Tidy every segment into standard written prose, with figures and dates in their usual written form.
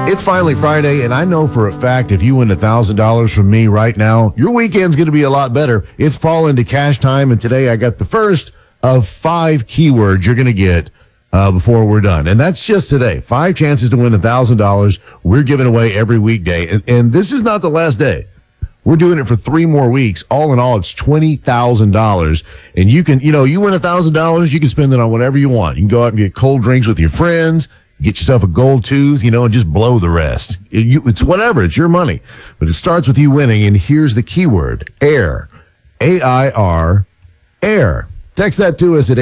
It's finally Friday, and I know for a fact if you win $1,000 from me right now, your weekend's going to be a lot better. It's fall into cash time, and today I got the first of 5 keywords you're going to get before we're done. And that's just today. 5 chances to win $1,000 we're giving away every weekday. And this is not the last day. We're doing it for 3 more weeks. All in all, it's $20,000. And you can, you win $1,000, you can spend it on whatever you want. You can go out and get cold drinks with your friends, get yourself a gold tooth, and just blow the rest. It's whatever. It's your money. But it starts with you winning. And here's the keyword, AIR. AIR, AIR. Text that to us at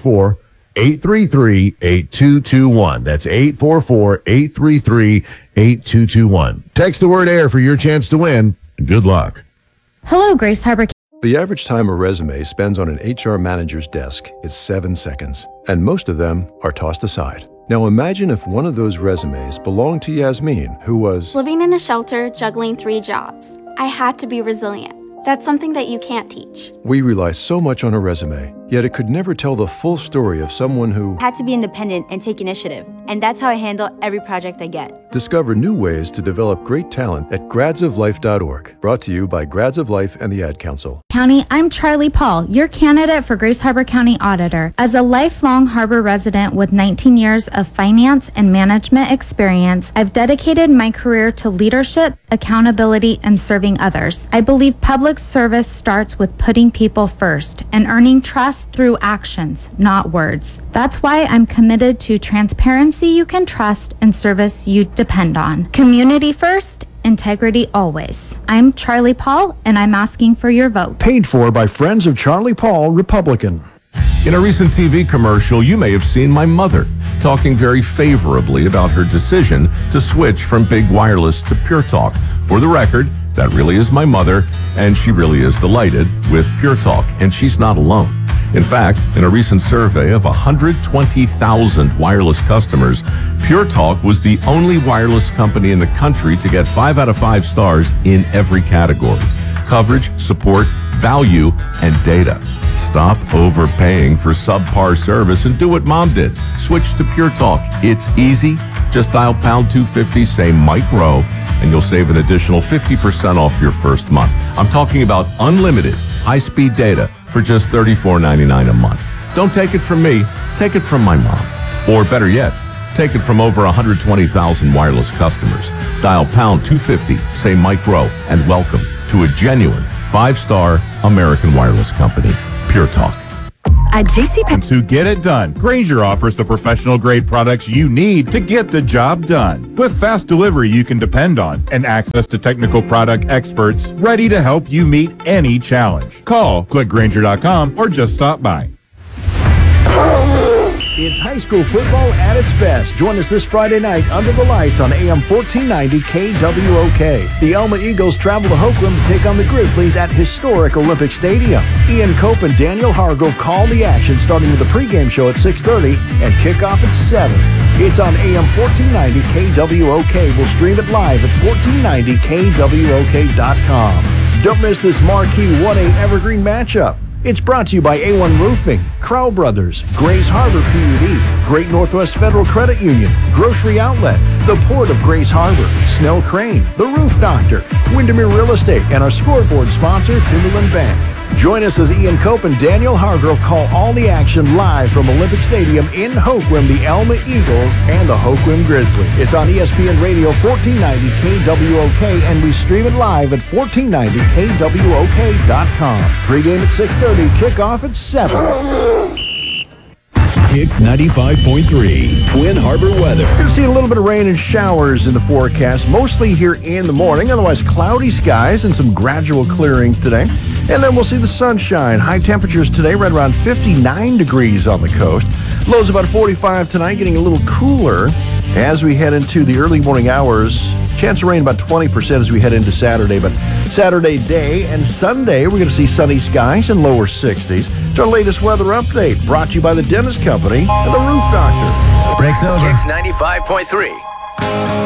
844-833-8221. That's 844-833-8221. Text the word AIR for your chance to win. Good luck. Hello, Grace Harbor. The average time a resume spends on an HR manager's desk is 7 seconds, and most of them are tossed aside. Now imagine if one of those resumes belonged to Yasmin, who was living in a shelter, juggling 3 jobs. I had to be resilient. That's something that you can't teach. We rely so much on a resume, yet it could never tell the full story of someone who had to be independent and take initiative. And that's how I handle every project I get. Discover new ways to develop great talent at gradsoflife.org. Brought to you by Grads of Life and the Ad Council. County, I'm Charlie Paul, your candidate for Grace Harbor County Auditor. As a lifelong Harbor resident with 19 years of finance and management experience, I've dedicated my career to leadership, accountability, and serving others. I believe public service starts with putting people first and earning trust through actions, not words. That's why I'm committed to transparency you can trust and service you depend on. Community first, integrity always. I'm Charlie Paul, and I'm asking for your vote. Paid for by Friends of Charlie Paul, Republican. In a recent TV commercial, you may have seen my mother talking very favorably about her decision to switch from big wireless to Pure Talk. For the record, that really is my mother, and she really is delighted with Pure Talk, and she's not alone. In fact, in a recent survey of 120,000 wireless customers, Pure Talk was the only wireless company in the country to get 5 out of 5 stars in every category: coverage, support, value, and data. Stop overpaying for subpar service and do what Mom did. Switch to Pure Talk. It's easy. Just dial pound 250, say Mike Rowe, and you'll save an additional 50% off your first month. I'm talking about unlimited high-speed data for just $34.99 a month. Don't take it from me. Take it from my mom. Or better yet, take it from over 120,000 wireless customers. Dial pound 250, say Mike Rowe, and welcome to a genuine 5-star American wireless company, Pure Talk. At JCPenney. To get it done, Grainger offers the professional-grade products you need to get the job done. With fast delivery you can depend on and access to technical product experts ready to help you meet any challenge. Call, click Grainger.com, or just stop by. It's high school football at its best. Join us this Friday night under the lights on AM 1490 KWOK. The Elma Eagles travel to Hoquiam to take on the Grizzlies at historic Olympic Stadium. Ian Cope and Daniel Hargrove call the action, starting with the pregame show at 6:30 and kickoff at 7. It's on AM 1490 KWOK. We'll stream it live at 1490KWOK.com. Don't miss this marquee 1A Evergreen matchup. It's brought to you by A1 Roofing, Crow Brothers, Grace Harbor PUD, Great Northwest Federal Credit Union, Grocery Outlet, the Port of Grace Harbor, Snell Crane, The Roof Doctor, Windermere Real Estate, and our scoreboard sponsor, Timberland Bank. Join us as Ian Cope and Daniel Hargrove call all the action live from Olympic Stadium in Hoquiam, the Elma Eagles and the Hoquiam Grizzlies. It's on ESPN Radio 1490 KWOK, and we stream it live at 1490KWOK.com. Pre-game at 6:30, kickoff at 7. Kicks 95.3, Twin Harbor weather. We're going to see a little bit of rain and showers in the forecast, mostly here in the morning. Otherwise, cloudy skies and some gradual clearing today. And then we'll see the sunshine. High temperatures today, right around 59 degrees on the coast. Lows about 45 tonight, getting a little cooler as we head into the early morning hours. Chance of rain about 20% as we head into Saturday. But Saturday day and Sunday, we're going to see sunny skies and lower 60s. It's our latest weather update, brought to you by the Dentist Company and the Roof Doctor. Breaks over. Kicks 95.3.